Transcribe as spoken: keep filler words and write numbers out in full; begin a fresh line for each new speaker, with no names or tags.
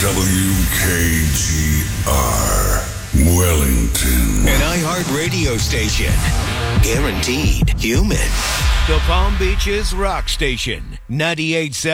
W K G R, Wellington.
An iHeart radio station. Guaranteed human. The Palm Beaches Rock Station. ninety-eight point seven